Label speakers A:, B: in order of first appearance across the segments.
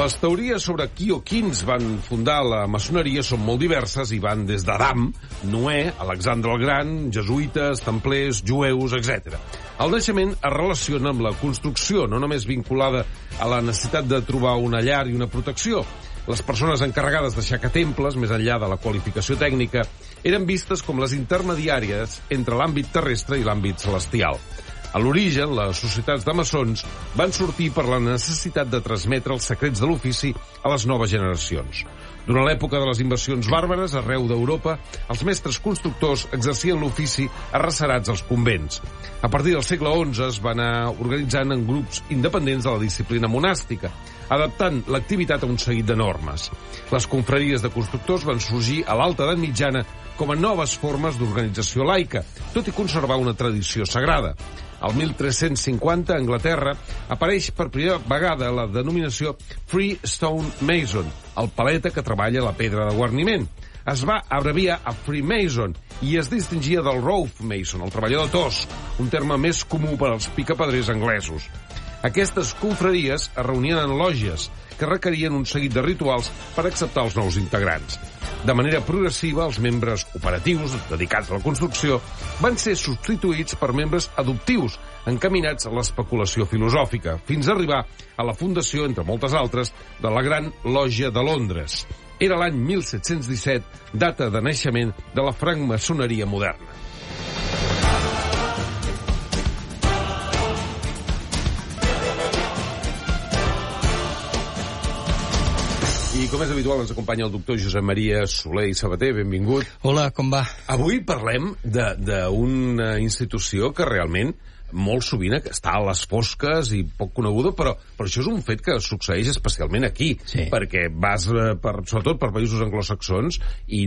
A: Les teories sobre qui o quins van fundar la maçoneria són molt diverses i van des d'Adam, Noè, Alexandre el Gran, jesuïtes, templers, jueus, etc. El naixement es relaciona amb la construcció, no només vinculada a la necessitat de trobar una llar i una protecció. Les persones encarregades d'aixecar temples, més enllà de la qualificació tècnica, eren vistes com les intermediàries entre l'àmbit terrestre i l'àmbit celestial. A l'origen, les societats de maçons van sortir per la necessitat de transmetre els secrets de l'ofici a les noves generacions. Durant l'època de les invasions bàrbares, arreu d'Europa, els mestres constructors exercien l'ofici arrecerats als convents. A partir del segle XI es va anar organitzant en grups independents de la disciplina monàstica, adaptant l'activitat a un seguit de normes. Les confraries de constructors van sorgir a l'alta edat mitjana com a noves formes d'organització laica, tot i conservar una tradició sagrada. Al 1350, a Anglaterra, apareix per primera vegada la denominació Freestone Mason, el paleta que treballa la pedra de guarniment. Es va abreviar a Freemason i es distingia del Rough Mason, el treballador tosc, un terme més comú per als picapedrers anglesos. Aquestes confraries es reunien en lògies que requerien un seguit de rituals per acceptar els nous integrants. De manera progressiva, els membres operatius dedicats a la construcció van ser substituïts per membres adoptius encaminats a l'especulació filosòfica, fins a arribar a la fundació, entre moltes altres, de la Gran Lògia de Londres. Era l'any 1717, data de naixement de la francmaçoneria moderna. I com és habitual ens acompanya el doctor Josep Maria Soler i Sabater, benvingut.
B: Hola, com va?
A: Avui parlem d'una institució que realment molt sovint està a les fosques i poc coneguda, però això és un fet que succeeix especialment aquí, sí. Perquè vas, sobretot per països anglosaxons, i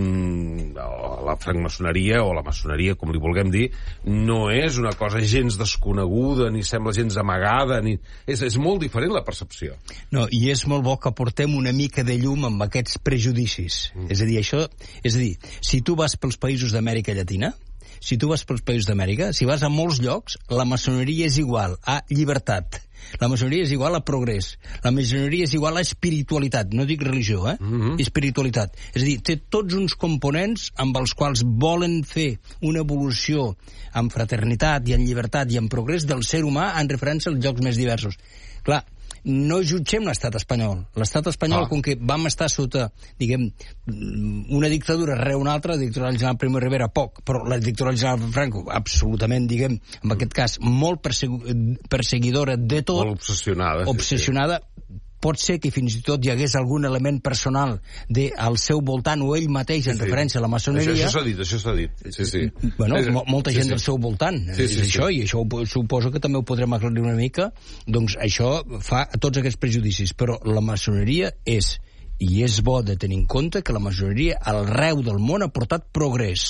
A: la francmaçoneria o la maçoneria, com li vulguem dir, no és una cosa gens desconeguda, ni sembla gens amagada, és molt diferent la percepció.
B: No, i és molt bo que portem una mica de llum amb aquests prejudicis. És a dir, si tu vas pels països d'Amèrica Llatina, si tu vas pels països d'Amèrica, si vas a molts llocs, la maçoneria és igual a llibertat. La maçoneria és igual a progrés. La maçoneria és igual a espiritualitat. No dic religió, Espiritualitat. És a dir, té tots uns components amb els quals volen fer una evolució amb fraternitat i en llibertat i en progrés del ser humà en referència als llocs més diversos. Clar, no jutgem l'estat espanyol. L'estat espanyol, com que vam estar sota, diguem, una dictadura rere una altra, la dictadura del general Primo de Rivera poc, però la dictadura del general Franco, absolutament, diguem, en aquest cas, molt perseguidora de tot.
A: Molt obsessionada.
B: Pot ser que fins i tot hi hagués algun element personal al seu voltant o ell mateix en referència a la maçoneria.
A: Això s'ha dit. Sí.
B: Bueno, molta gent del seu voltant. És això, i això suposo que també ho podrem aclarir una mica. Doncs això fa tots aquests prejudicis. Però la maçoneria és, i és bo de tenir en compte, que la maçoneria arreu del món ha portat progrés.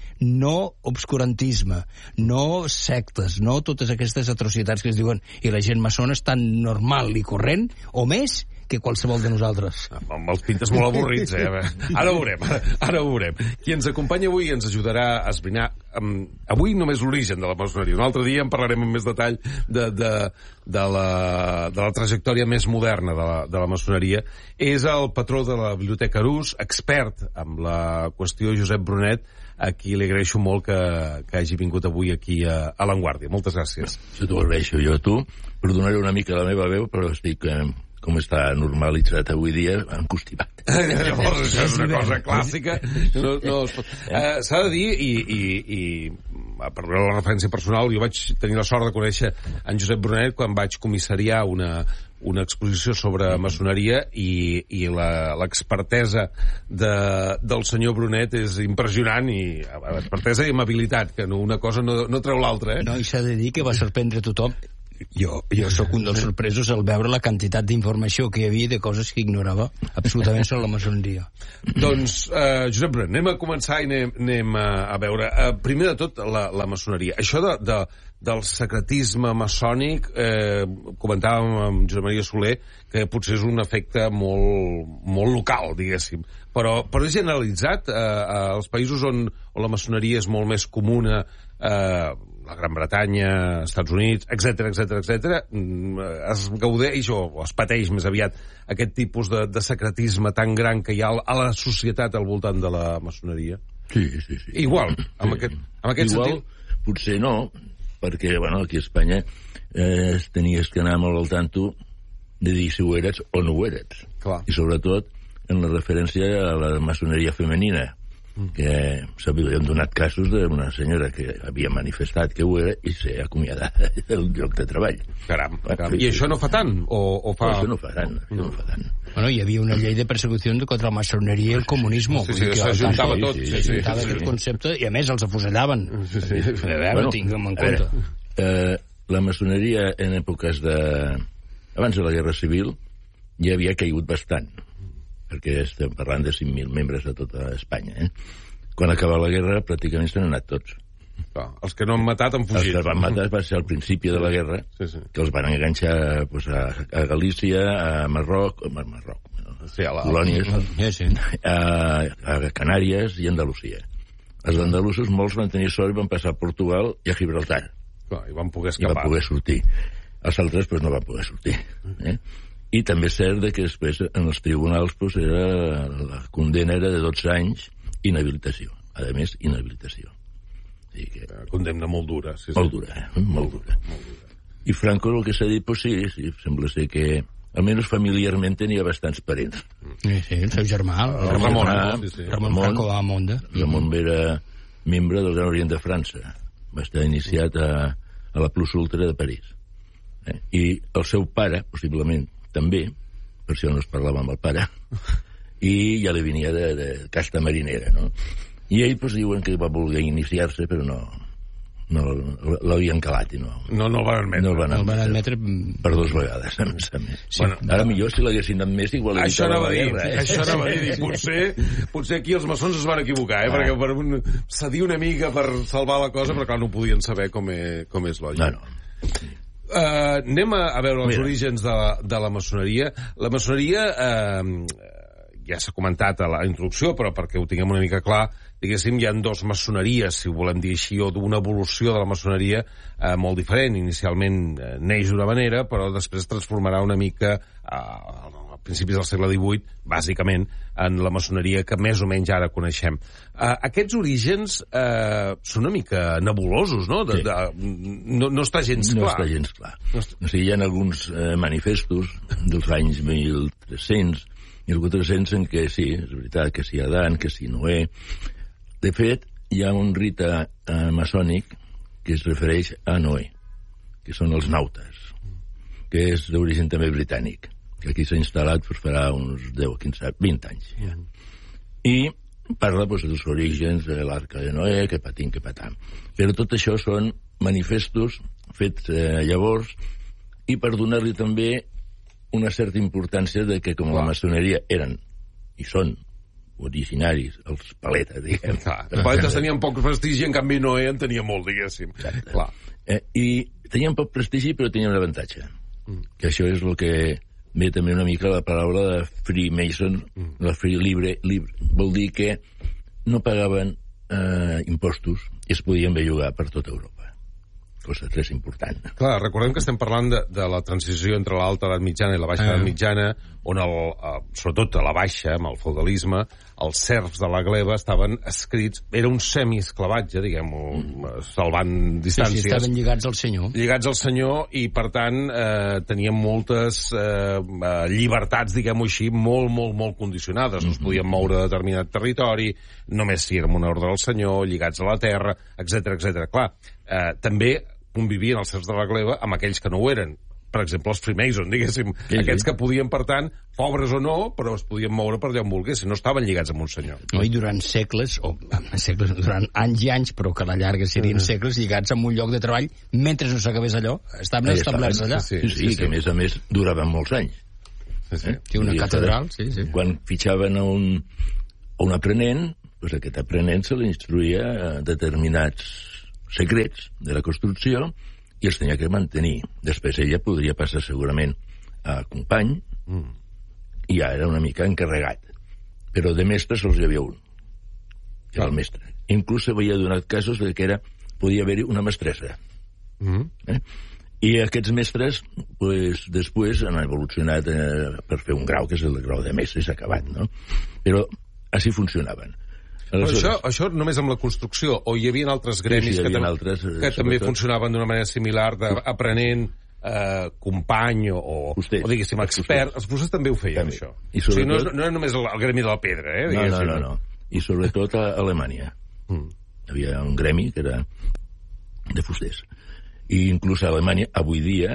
B: No obscurantisme, no sectes, no totes aquestes atrocitats que es diuen, i la gent maçona és tan normal i corrent, o més, que qualsevol de nosaltres.
A: Amb els pintes molt avorrits, Ara ho veurem. Qui ens acompanya avui ens ajudarà a esbrinar avui només l'origen de la maçoneria. Un altre dia en parlarem amb més detall de la trajectòria més moderna de la maçoneria. És el patró de la Biblioteca Arús, expert en la qüestió, Josep Brunet, a qui li agraeixo molt que hagi vingut avui aquí a La Vanguardia. Moltes gràcies.
C: Jo t'ho agraeixo, jo a tu. Perdonaré una mica la meva veu, però estic, com està normalitzat avui dia, encostipat.
A: Llavors, això és una cosa clàssica. S'ha de dir, i per veure la referència personal, jo vaig tenir la sort de conèixer en Josep Brunet quan vaig comissariar una exposició sobre maçoneria, i l'expertesa del senyor Brunet és impressionant, i expertesa i amabilitat, que una cosa no treu l'altra.
B: No, i s'ha de dir que va sorprendre tothom. Jo sóc un dels sorpresos al veure la quantitat d'informació que hi havia de coses que ignorava absolutament sobre la maçoneria.
A: Doncs, Josep Brunet, anem a començar i anem a veure. Primer de tot, la maçoneria. Això del secretisme maçònic, comentàvem amb Josep Maria Soler, que potser és un efecte molt local, diguéssim. Però és generalitzat als països on la maçoneria és molt més comuna, la Gran Bretanya, Estats Units, etc es gaudeix o es pateix més aviat aquest tipus de secretisme tan gran que hi ha a la societat al voltant de la maçoneria?
C: Sí.
A: Igual, amb aquest
C: igual, sentit? Potser no, perquè, bueno, aquí a Espanya tenies que anar molt al tanto de dir si ho eres o no ho eres.
A: Clar.
C: I sobretot en la referència a la maçoneria femenina, que hem donat casos d'una senyora que havia manifestat que ho era i s'ha acomiadat del lloc de treball.
A: Caram. I això no fa tant? O fa...
C: Això no fa tant.
B: Bueno, hi havia una llei de persecució contra la maçoneria i el comunisme.
A: Sí, s'ajuntava tot.
B: S'ajuntava aquest concepte i, a més, els afusellaven. A veure, tinguem en compte.
C: La maçoneria en èpoques de... Abans de la Guerra Civil ja havia caigut bastant, perquè estem parlant de 5.000 membres de tota Espanya. Quan acaba la guerra, pràcticament s'han anat tots.
A: Els que no han matat han fugit.
C: Els que van matar va ser al principi de la guerra, que els van enganxar a Galícia, a Marroc, a colònies, a Canàries i a Andalusia. Els andalusos, molts van tenir sort i van passar a Portugal i a Gibraltar.
A: I van poder escapar.
C: I van poder sortir. Els altres no van poder sortir. I també és cert que després en els tribunals la condena era de 12 anys inhabilitació. A més, inhabilitació.
A: Condemna molt dura.
C: Molt dura. I Franco, el que s'ha dit, sí, sembla ser que almenys familiarment tenia bastants parents.
B: Sí, el seu germà, Ramon Franco Bahamonde.
C: Ramon era membre del Gran Orient de França. Va estar iniciat a la Plus Ultra de París. I el seu pare, possiblement, també, per això no es parlava amb el pare, i ja li venia de casta marinera, no? I ell, diuen que va voler iniciar-se, però no l'havien calat i no el van admetre per 2 vegades, a més a més. Sí. Bueno, ara millor si l'haguessin admès igual
A: això anava a dir. Potser aquí els maçons es van equivocar, perquè per cedir una mica per salvar la cosa, però clar, no podien saber com és lògic.
C: No.
A: Anem a veure els orígens de la maçoneria. La maçoneria, ja s'ha comentat a la introducció, però perquè ho tinguem una mica clar, diguéssim, hi ha 2 maçoneries, si ho volem dir així, o d'una evolució de la maçoneria molt diferent. Inicialment neix d'una manera, però després es transformarà una mica a principis del segle XVIII, bàsicament, en la maçoneria que més o menys ara coneixem. Aquests orígens són una mica nebulosos, no?
C: Sí.
A: No està gens clar.
C: No està gens clar. O sigui, hi ha alguns manifestos dels anys 1300 i 1400 en què sí, és veritat, que sí Adán, que sí Noé. De fet, hi ha un rite maçònic que es refereix a Noé, que són els nautes, que és d'origen també britànic, que aquí s'ha instal·lat farà uns 10, 15, 20 anys. Ja. I parla dels orígens de l'arca de Noé, que patim, que patam. Però tot això són manifestos fets llavors i per donar-li també una certa importància de que com la maçoneria eren i són originaris, els paletes, diguem.
A: Els paletes tenien poc prestigi, en canvi Noé en tenia molt, diguéssim. Clar.
C: I tenien poc prestigi, però tenien un avantatge. Que això és el que ve també una mica la paraula de Freemason, la free libre, vol dir que no pagaven impostos i es podien bellugar per tota Europa. Cosa que és important.
A: Clar, recordem que estem parlant de la transició entre l'alta edat mitjana i la baixa edat mitjana, on sobretot a la baixa, amb el feudalisme, els serfs de la gleba estaven escrits, era un semiesclavatge, diguem-ho, salvant distàncies.
B: Sí, estaven lligats al senyor.
A: Lligats al senyor i, per tant, tenien moltes llibertats, diguem-ho així, molt condicionades. No es podien moure a determinat territori, només si érem una ordre del senyor, lligats a la terra, etc. Clar, també convivien els serfs de la gleba amb aquells que no ho eren. Per exemple, els Freemason, diguéssim. Sí. Aquests que podien, per tant, pobres o no, però es podien moure per allà on volguessin. No estaven lligats amb un senyor.
B: No, i durant segles, durant anys i anys, però que a la llarga serien segles, lligats en un lloc de treball, mentre no s'acabés allò, estaven establerts allà.
C: Sí, que a més duraven molts anys.
B: Sí, una catedral, sí.
C: Quan fitxaven a un aprenent, doncs aquest aprenent se l'instruïa determinats secrets de la construcció i els tenia que mantenir. Després ella podria passar segurament a company i ja era una mica encarregat. Però de mestre sols hi havia un, que era el mestre. Inclús s'havia donat casos de que era podia haver-hi una mestressa. I aquests mestres, pues, després han evolucionat per fer un grau, que és el grau de mestre, i s'ha acabat, no? Però així funcionaven.
A: Però això només amb la construcció, o hi havia altres gremis que també funcionaven d'una manera similar, d'aprenent, company o diguéssim, expert. Els fusters també ho feien, això. O sigui, no era només el gremi de la pedra,
C: No. I sobretot a Alemanya. Hi havia un gremi que era de fusters. I inclús a Alemanya, avui dia,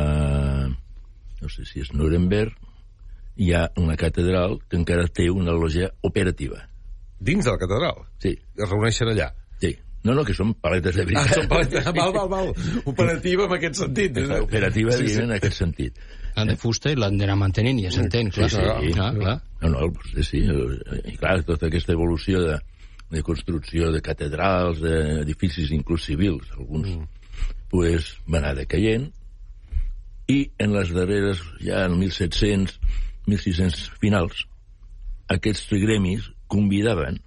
C: no sé si és Nuremberg, hi ha una catedral que encara té una lògia operativa.
A: Dins de la catedral?
C: Sí.
A: Es reuneixen allà?
C: Sí. No, que són paletes de veritat.
A: Són paletes, val. Operativa en aquest sentit.
C: Operativa en aquest sentit.
B: L'han de fusta i l'han d'anar mantenint, ja s'entén, clar.
C: Clar. No, sí. I clar, tota aquesta evolució de construcció de catedrals, d'edificis inclús civils, alguns, pues, va anar decaient, i en les darreres, ja en 1700, 1600 finals, aquests gremis convidaven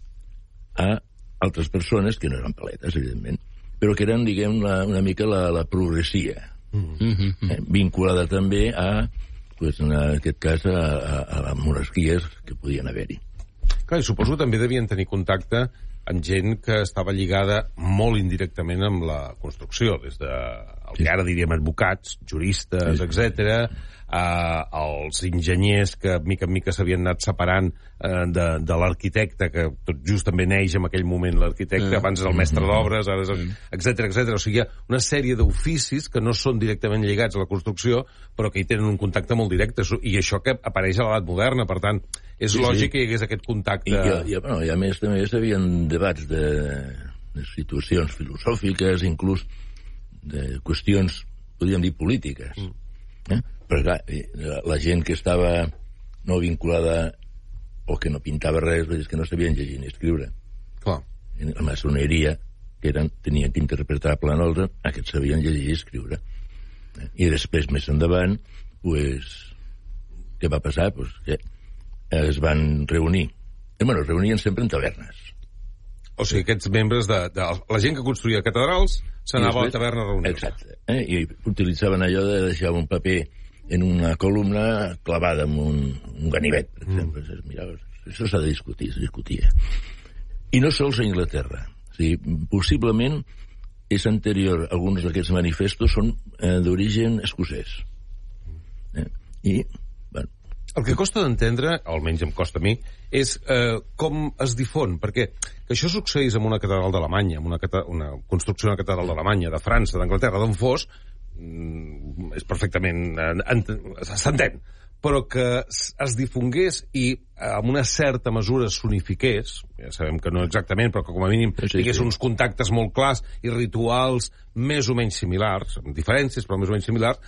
C: a altres persones, que no eren paletes, evidentment, però que eren, diguem, una mica la progressia, vinculada també a, pues, en aquest cas, a les monarquies que podien haver-hi.
A: Clar, i suposo que també devien tenir contacte amb gent que estava lligada molt indirectament amb la construcció, des de el que ara diríem advocats, juristes, etc., els enginyers que mica en mica s'havien anat separant de l'arquitecte, que tot just també neix en aquell moment l'arquitecte, abans era el mestre d'obres, ara és etc. O sigui, hi ha una sèrie d'oficis que no són directament lligats a la construcció, però que hi tenen un contacte molt directe, i això que apareix a l'edat moderna, per tant, és lògic que hi hagués aquest contacte.
C: I a més, també hi havia debats de situacions filosòfiques, inclús de qüestions, podríem dir, polítiques. Però clar, la gent que estava no vinculada o que no pintava res, és que no sabien llegir ni escriure.
A: Clar.
C: La maçoneria, que tenien que interpretar planols, aquests sabien llegir i escriure. I després, més endavant, pues, què va passar? Pues, que es van reunir. Es reunien sempre en tavernes.
A: O sigui, aquests membres de la gent que construïa catedrals s'anava a la taverna a reunir-se.
C: Exacte. I utilitzaven allò de deixar un paper en una columna clavada amb un ganivet, per exemple. Mira, això s'ha de discutir, es discutia. I no sols a Anglaterra. O sigui, possiblement és anterior, alguns d'aquests manifestos són d'origen escocès. I, bueno...
A: El que costa d'entendre, almenys em costa a mi, és com es difon, perquè que això succeís en una catedral d'Alemanya, en una construcció d'una catedral d'Alemanya, de França, d'Anglaterra, d'on fos, és perfectament... s'entén, però que es difongués i amb una certa mesura s'unifiqués, ja sabem que no exactament, però que com a mínim tingués uns contactes molt clars i rituals més o menys similars, amb diferències, però més o menys similars,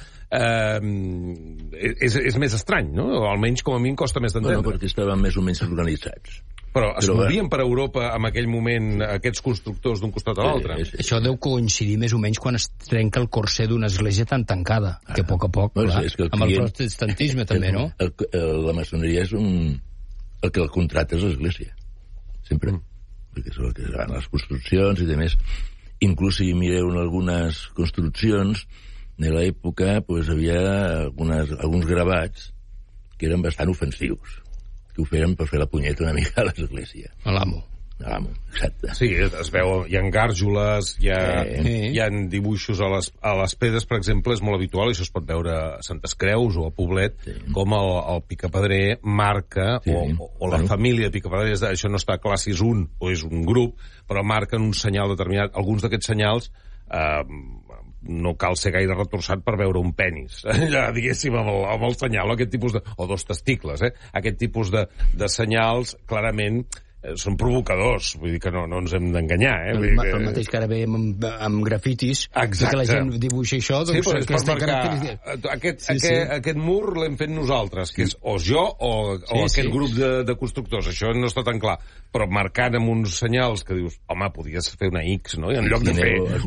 A: és més estrany, no? O almenys com a mínim costa més d'entendre.
C: Bueno, perquè estaven més o menys organitzats.
A: Però es movien per Europa en aquell moment aquests constructors d'un costat a l'altre?
B: Això deu coincidir més o menys quan es trenca el corser d'una església tan tancada, que a poc a poc, clar, amb el protestantisme també, no?
C: La maçoneria és el que el contracta és l'església, sempre, perquè és el que van les construccions i demés. Inclús si mireu en algunes construccions de l'època, pues, havia alguns gravats que eren bastant ofensius, que ho feien per fer la punyeta una mica a l'església.
B: A l'amo.
C: A l'amo, exacte.
A: Sí, es veu, hi ha gàrgoles, hi ha dibuixos a les pedres, per exemple, és molt habitual, i això es pot veure a Santes Creus o a Poblet, com el picapedrer marca, o la família de picapedrers, això no està clar si és un o és un grup, però marquen un senyal determinat. Alguns d'aquests senyals no cal ser gaire retorçat per veure un penis, ja, diguéssim, amb el senyal, aquest tipus o dos testicles, aquest tipus de senyals, clarament, són provocadors, vull dir que no ens hem d'enganyar.
B: El mateix que ara veiem amb grafitis, que la gent dibuixa això, doncs
A: sí, aquesta característica... Aquest mur l'hem fet nosaltres, que és o jo o aquest grup de constructors, això no està tan clar, però marcant amb uns senyals que dius, home, podies fer una X, no? I en lloc de fer